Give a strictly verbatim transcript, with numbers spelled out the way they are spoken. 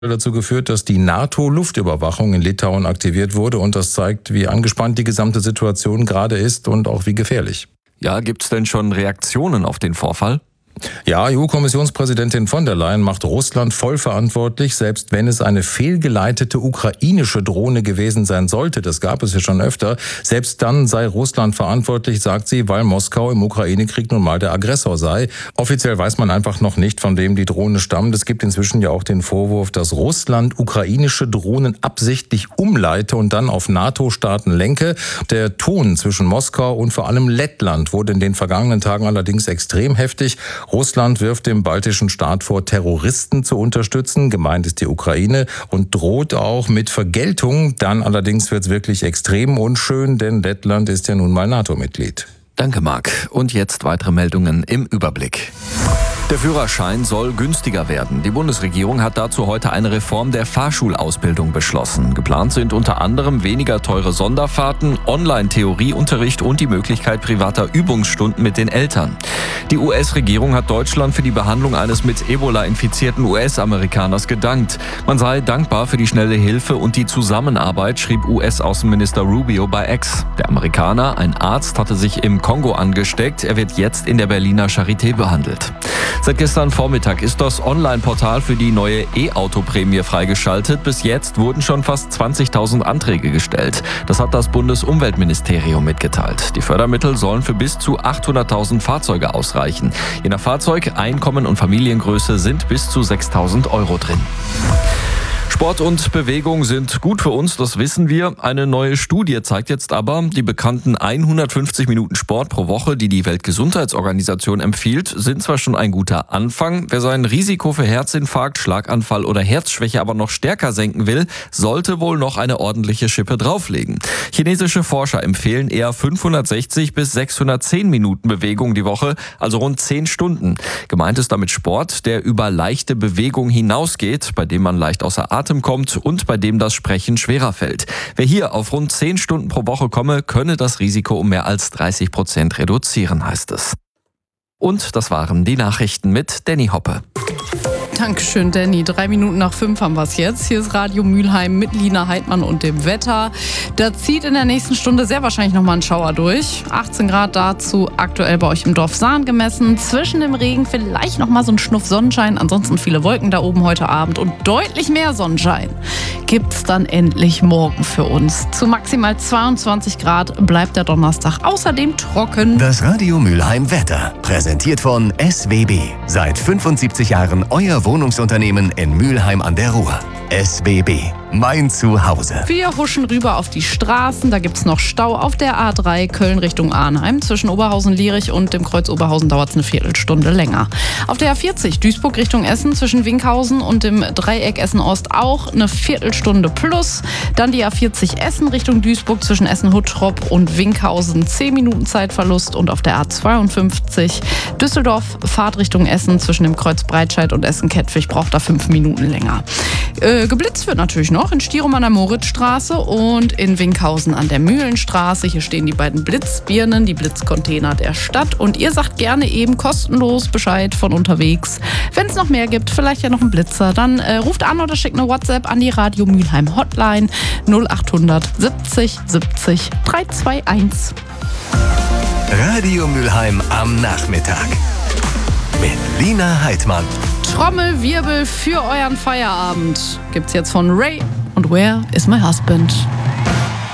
dazu geführt, dass die NATO-Luftüberwachung in Litauen aktiviert wurde und das zeigt, wie angespannt die gesamte Situation gerade ist und auch wie gefährlich. Ja, gibt's denn schon Reaktionen auf den Vorfall? Ja, E U-Kommissionspräsidentin von der Leyen macht Russland voll verantwortlich, selbst wenn es eine fehlgeleitete ukrainische Drohne gewesen sein sollte. Das gab es ja schon öfter. Selbst dann sei Russland verantwortlich, sagt sie, weil Moskau im Ukraine-Krieg nun mal der Aggressor sei. Offiziell weiß man einfach noch nicht, von wem die Drohne stammt. Es gibt inzwischen ja auch den Vorwurf, dass Russland ukrainische Drohnen absichtlich umleite und dann auf NATO-Staaten lenke. Der Ton zwischen Moskau und vor allem Lettland wurde in den vergangenen Tagen allerdings extrem heftig. Russland wirft dem baltischen Staat vor, Terroristen zu unterstützen. Gemeint ist die Ukraine und droht auch mit Vergeltung. Dann allerdings wird es wirklich extrem unschön, denn Lettland ist ja nun mal NATO-Mitglied. Danke, Marc. Und jetzt weitere Meldungen im Überblick. Der Führerschein soll günstiger werden. Die Bundesregierung hat dazu heute eine Reform der Fahrschulausbildung beschlossen. Geplant sind unter anderem weniger teure Sonderfahrten, Online-Theorieunterricht und die Möglichkeit privater Übungsstunden mit den Eltern. Die U S-Regierung hat Deutschland für die Behandlung eines mit Ebola infizierten U S-Amerikaners gedankt. Man sei dankbar für die schnelle Hilfe und die Zusammenarbeit, schrieb U S-Außenminister Rubio bei X. Der Amerikaner, ein Arzt, hatte sich im Kongo angesteckt. Er wird jetzt in der Berliner Charité behandelt. Seit gestern Vormittag ist das Online-Portal für die neue E-Auto-Prämie freigeschaltet. Bis jetzt wurden schon fast zwanzigtausend Anträge gestellt. Das hat das Bundesumweltministerium mitgeteilt. Die Fördermittel sollen für bis zu achthunderttausend Fahrzeuge ausreichen. Je nach Fahrzeug, Einkommen und Familiengröße sind bis zu sechstausend Euro drin. Sport und Bewegung sind gut für uns, das wissen wir. Eine neue Studie zeigt jetzt aber, die bekannten hundertfünfzig Minuten Sport pro Woche, die die Weltgesundheitsorganisation empfiehlt, sind zwar schon ein guter Anfang. Wer sein Risiko für Herzinfarkt, Schlaganfall oder Herzschwäche aber noch stärker senken will, sollte wohl noch eine ordentliche Schippe drauflegen. Chinesische Forscher empfehlen eher fünfhundertsechzig bis sechshundertzehn Minuten Bewegung die Woche, also rund zehn Stunden. Gemeint ist damit Sport, der über leichte Bewegung hinausgeht, bei dem man leicht außer Atem kommt und bei dem das Sprechen schwerer fällt. Wer hier auf rund zehn Stunden pro Woche komme, könne das Risiko um mehr als dreißig Prozent reduzieren, heißt es. Und das waren die Nachrichten mit Danny Hoppe. Dankeschön, Danny. Drei Minuten nach fünf haben wir es jetzt. Hier ist Radio Mülheim mit Lina Heidmann und dem Wetter. Da zieht in der nächsten Stunde sehr wahrscheinlich nochmal ein Schauer durch. achtzehn Grad dazu aktuell bei euch im Dorf Sahn gemessen. Zwischen dem Regen vielleicht nochmal so ein Schnuff Sonnenschein. Ansonsten viele Wolken da oben heute Abend. Und deutlich mehr Sonnenschein gibt's dann endlich morgen für uns. Zu maximal zweiundzwanzig Grad bleibt der Donnerstag außerdem trocken. Das Radio Mülheim Wetter. Präsentiert von S W B. Seit fünfundsiebzig Jahren euer Wohnungsunternehmen in Mülheim an der Ruhr. S W B. Mein Zuhause. Wir huschen rüber auf die Straßen. Da gibt's noch Stau auf der A drei Köln Richtung Arnheim. Zwischen Oberhausen-Lierich und dem Kreuz Oberhausen dauert es eine Viertelstunde länger. Auf der A vierzig Duisburg Richtung Essen zwischen Winkhausen und dem Dreieck Essen-Ost auch eine Viertelstunde plus. Dann die A vierzig Essen Richtung Duisburg zwischen Essen-Huttrop und Winkhausen zehn Minuten Zeitverlust. Und auf der A zweiundfünfzig Düsseldorf Fahrt Richtung Essen zwischen dem Kreuz Breitscheid und Essen-Kettwig braucht da fünf Minuten länger. Äh, geblitzt wird natürlich noch in Stirum an der Moritzstraße und in Winkhausen an der Mühlenstraße. Hier stehen die beiden Blitzbirnen, die Blitzcontainer der Stadt. Und ihr sagt gerne eben kostenlos Bescheid von unterwegs. Wenn es noch mehr gibt, vielleicht ja noch einen Blitzer, dann äh, ruft an oder schickt eine WhatsApp an die Radio Mülheim Hotline null achthundert siebzig siebzig dreihundertzweiundundzwanzig. Radio Mülheim am Nachmittag. Mit Lina Heidmann. Trommelwirbel für euren Feierabend gibt's jetzt von Ray und Where is my husband?